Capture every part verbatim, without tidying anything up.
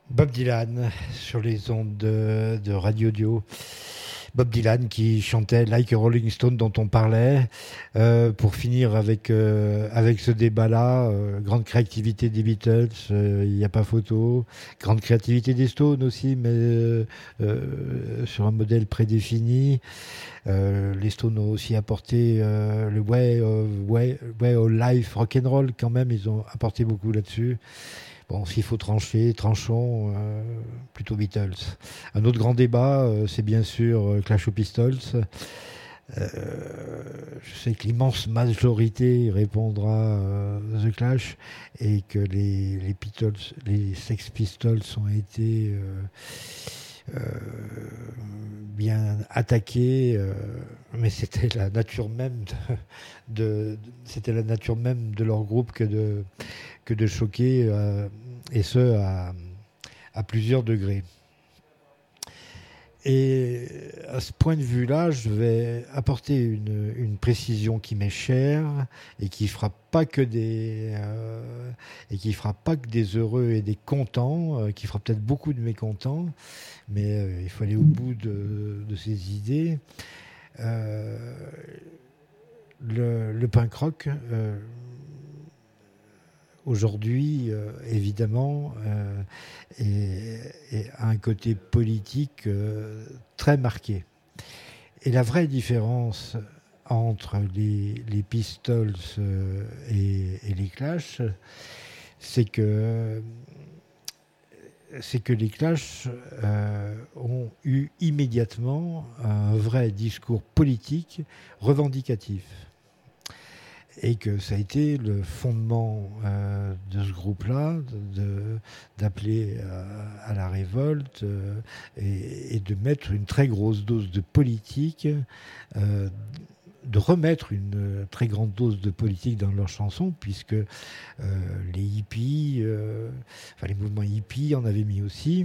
Bob Dylan sur les ondes de, de Radio Dio. Bob Dylan qui chantait Like a Rolling Stone dont on parlait. Euh, pour finir avec, euh, avec ce débat-là, euh, grande créativité des Beatles, il euh, n'y a pas photo. Grande créativité des Stones aussi, mais euh, euh, sur un modèle prédéfini. Euh, les Stones ont aussi apporté euh, le way of, way, way of life rock'n'roll quand même, ils ont apporté beaucoup là-dessus. Bon, s'il faut trancher, tranchons, euh, plutôt Beatles. Un autre grand débat, euh, c'est bien sûr euh, Clash aux Pistols. Euh, je sais que l'immense majorité répondra euh, The Clash et que les, les Beatles, les Sex Pistols ont été euh, euh, bien attaqués, euh, mais c'était la nature même de, de, c'était la nature même de leur groupe que de que de choquer, euh, et ce à, à plusieurs degrés. Et à ce point de vue-là, je vais apporter une, une précision qui m'est chère et qui fera pas que des euh, et qui fera pas que des heureux et des contents, euh, qui fera peut-être beaucoup de mécontents, mais euh, il faut aller au bout de, de ces idées. Euh, le, le punk rock. Euh, Aujourd'hui, euh, évidemment, euh, et, et a un côté politique euh, très marqué. Et la vraie différence entre les, les Pistols euh, et, et les Clash, c'est que, c'est que les Clash euh, ont eu immédiatement un vrai discours politique revendicatif. Et que ça a été le fondement euh, de ce groupe-là, de, d'appeler euh, à la révolte euh, et, et de mettre une très grosse dose de politique, euh, de remettre une très grande dose de politique dans leurs chansons, puisque euh, les hippies, euh, enfin les mouvements hippies en avaient mis aussi.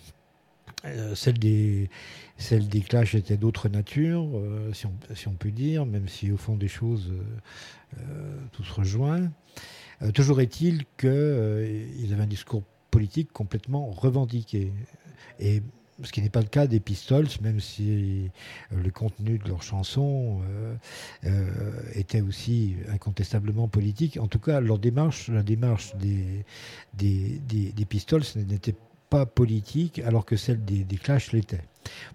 Euh, celle des celle des Clash était d'autre nature, euh, si, on, si on peut dire, même si au fond des choses euh, euh, tout se rejoint. Euh, toujours est-il qu'ils euh, avaient un discours politique complètement revendiqué. Et ce qui n'est pas le cas des Pistols, même si euh, le contenu de leurs chansons euh, euh, était aussi incontestablement politique. En tout cas, leur démarche, la démarche des, des, des, des Pistols n'était pas politique, alors que celle des, des Clash l'était. Pourquoi ?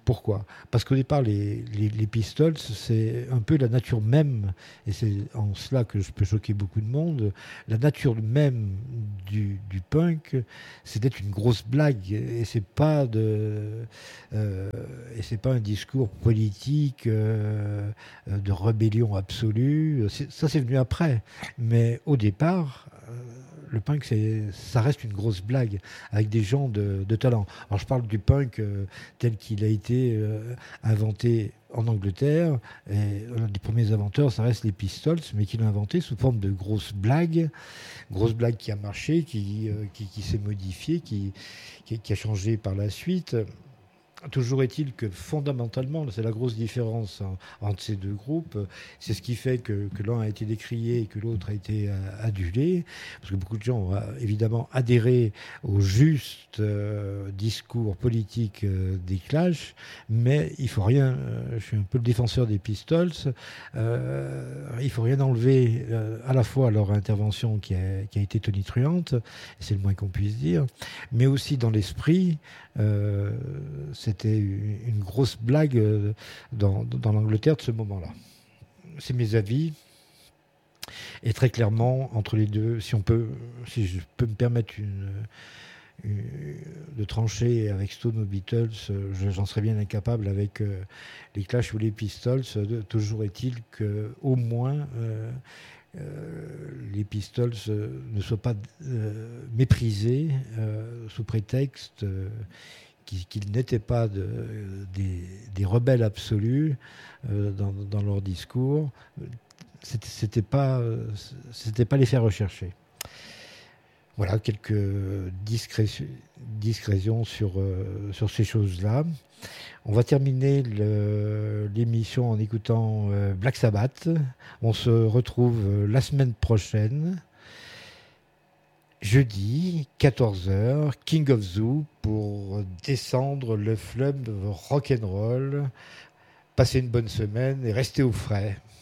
Parce qu'au départ, les, les, les Pistols, c'est un peu la nature même, et c'est en cela que je peux choquer beaucoup de monde, la nature même du, du punk, c'était une grosse blague, et c'est pas de, euh, et c'est pas un discours politique euh, de rébellion absolue. C'est, ça, c'est venu après, mais au départ. Euh, le punk, c'est, ça reste une grosse blague avec des gens de, de talent. Alors je parle du punk euh, tel qu'il a été euh, inventé en Angleterre. Et l'un des premiers inventeurs, ça reste les Pistols, mais qui l'ont inventé sous forme de grosses blagues, grosse blague qui a marché, qui, euh, qui, qui s'est modifiée, qui, qui, qui a changé par la suite. Toujours est-il que fondamentalement, c'est la grosse différence en, entre ces deux groupes, c'est ce qui fait que, que l'un a été décrié et que l'autre a été euh, adulé, parce que beaucoup de gens ont évidemment adhéré au juste euh, discours politique euh, des Clash, mais il faut rien, euh, je suis un peu le défenseur des Pistols, euh, il faut rien enlever euh, à la fois à leur intervention qui a, qui a été tonitruante, c'est le moins qu'on puisse dire, mais aussi dans l'esprit. Euh, c'était une grosse blague dans, dans l'Angleterre de ce moment-là. C'est mes avis. Et très clairement, entre les deux, si on peut, si je peux me permettre une, une, de trancher avec Stone ou Beatles, je, j'en serais bien incapable avec euh, les Clash ou les Pistols. De, toujours est-il qu'au moins euh, euh, les Pistols euh, ne soient pas euh, méprisés euh, sous prétexte euh, qu'ils, qu'ils n'étaient pas de, des, des rebelles absolus euh, dans, dans leur discours. C'était, c'était pas, c'était pas les faire rechercher. Voilà, quelques discrétions, discrétions sur, euh, sur ces choses-là. On va terminer le, l'émission en écoutant euh, Black Sabbath. On se retrouve euh, la semaine prochaine. jeudi, quatorze heures, King of Zoo pour descendre le fleuve rock'n'roll, passer une bonne semaine et rester au frais.